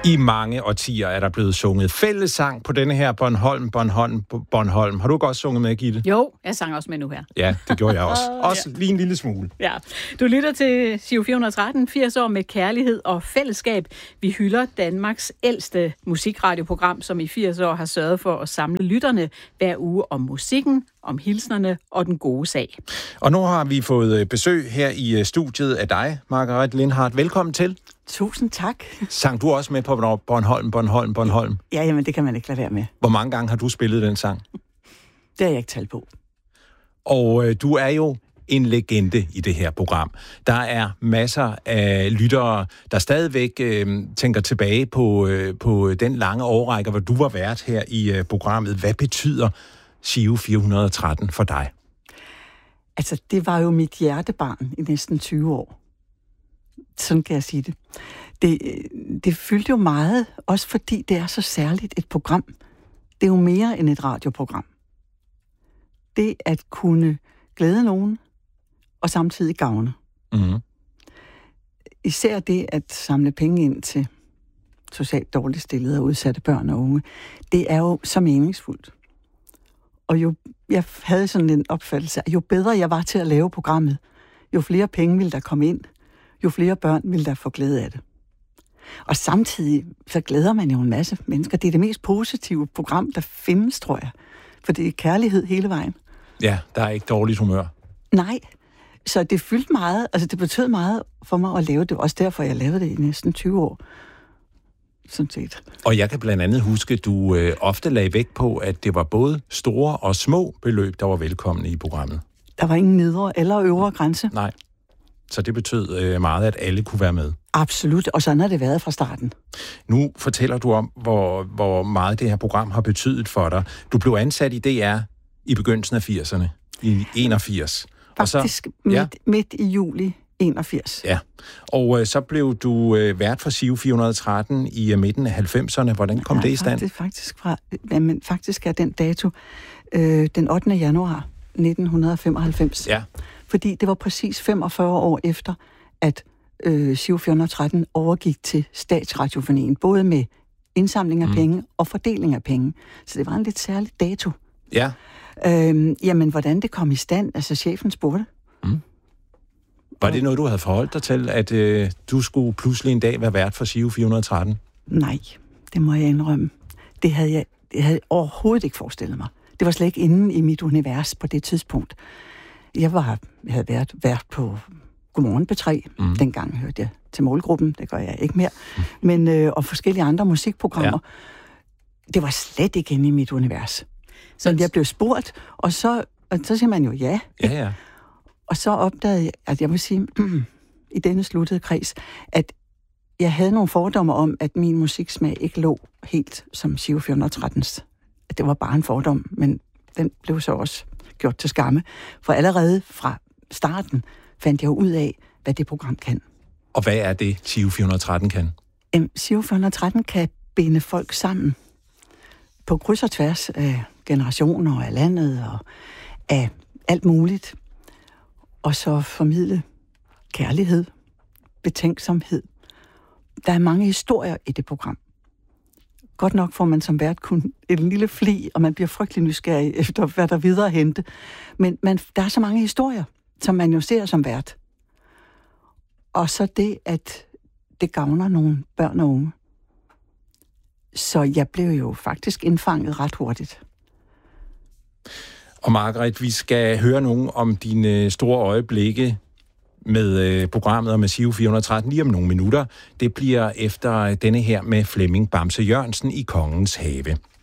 I mange årtier er der blevet sunget fællessang på denne her Bornholm. Har du godt sunget med, Gitte? Jo, jeg sang også med nu her. Ja, det gjorde jeg også. Også lige en lille smule. Ja. Du lytter til Giro 413, 80 år med kærlighed og fællesskab. Vi hylder Danmarks ældste musikradioprogram, som i 80 år har sørget for at samle lytterne hver uge om musikken, om hilsnerne og den gode sag. Og nu har vi fået besøg her i studiet af dig, Margaret Lindhardt. Velkommen til. Tusind tak. Sang du også med på Bornholm? Ja, jamen det kan man ikke lade være med. Hvor mange gange har du spillet den sang? Det har jeg ikke talt på. Og du er jo en legende i det her program. Der er masser af lyttere, der stadigvæk tænker tilbage på den lange årrække, hvor du var vært her i programmet. Hvad betyder Giro 413 for dig? Altså, det var jo mit hjertebarn i næsten 20 år. Sådan kan jeg sige det. Det fyldte jo meget, også fordi det er så særligt et program. Det er jo mere end et radioprogram. Det at kunne glæde nogen, og samtidig gavne. Mm-hmm. Især det at samle penge ind til socialt dårligt stillede og udsatte børn og unge, det er jo så meningsfuldt. Og jeg havde sådan en opfattelse, at jo bedre jeg var til at lave programmet, jo flere penge ville der komme ind, jo flere børn ville der få glæde af det. Og samtidig så glæder man jo en masse mennesker. Det er det mest positive program, der findes, tror jeg. For det er kærlighed hele vejen. Ja, der er ikke dårligt humør. Nej, så det fyldte meget, altså det betød meget for mig at lave det. Også derfor, jeg lavede det i næsten 20 år. Sådan set. Og jeg kan blandt andet huske, at du ofte lagde vægt på, at det var både store og små beløb, der var velkomne i programmet. Der var ingen nedre eller øvre grænse. Nej. Så det betød meget, at alle kunne være med. Absolut, og sådan har det været fra starten. Nu fortæller du om, hvor meget det her program har betydet for dig. Du blev ansat i DR i begyndelsen af 80'erne, i 81. Faktisk og så, midt i juli 81. Ja, og så blev du vært for Giro 413 i midten af 90'erne. Hvordan kom det i stand? Faktisk er den dato den 8. januar 1995. Ja. Fordi det var præcis 45 år efter, at Giro 413 overgik til Statsradiofonien, både med indsamling af penge og fordeling af penge. Så det var en lidt særlig dato. Ja. Jamen, hvordan det kom i stand, altså chefen spurgte. Var det noget, du havde forholdt dig til, at du skulle pludselig en dag være vært for Giro 413? Nej, det må jeg indrømme. Det havde jeg overhovedet ikke forestillet mig. Det var slet ikke inde i mit univers på det tidspunkt. Jeg havde været vært på Godmorgen P3. Dengang hørte jeg til målgruppen. Det gør jeg ikke mere. Men, og forskellige andre musikprogrammer. Ja. Det var slet ikke inde i mit univers. Så jeg blev spurgt, og så siger man jo ja. Ja. Og så opdagede jeg, at jeg vil sige, i denne sluttede kreds, at jeg havde nogle fordomme om, at min musiksmag ikke lå helt som Giro 413's. At det var bare en fordom, men den blev så også gjort til skamme. For allerede fra starten fandt jeg ud af, hvad det program kan. Og hvad er det, Giro 413 kan? Giro 413 kan binde folk sammen på kryds og tværs af generationer og af landet og af alt muligt. Og så formidle kærlighed, betænksomhed. Der er mange historier i det program. Godt nok får man som vært kun en lille fli, og man bliver frygtelig nysgerrig efter, hvad der videre hente. Men der er så mange historier, som man jo ser som vært. Og så det, at det gavner nogle børn og unge. Så jeg blev jo faktisk indfanget ret hurtigt. Og Margaret, vi skal høre nogen om dine store øjeblikke med programmet og med Giro 413 lige om nogle minutter. Det bliver efter denne her med Flemming Bamse Jørgensen i Kongens Have.